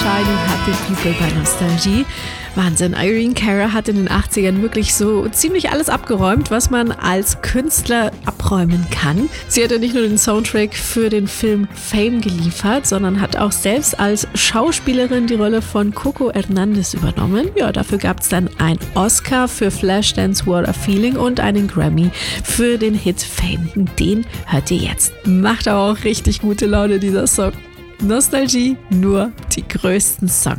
Shining hat den People bei Nostalgie. Wahnsinn, Irene Cara hat in den 80ern wirklich so ziemlich alles abgeräumt, was man als Künstler abräumen kann. Sie hat ja nicht nur den Soundtrack für den Film Fame geliefert, sondern hat auch selbst als Schauspielerin die Rolle von Coco Hernandez übernommen. Ja, dafür gab es dann einen Oscar für Flashdance What a Feeling und einen Grammy für den Hit Fame. Den hört ihr jetzt. Macht auch richtig gute Laune, dieser Song. Nostalgie, nur die größten Songs.